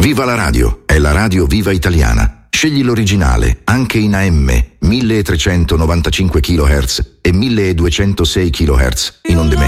Viva la radio, è la radio Viva Italiana. Scegli l'originale, anche in AM, 1395 kHz e 1206 kHz in onde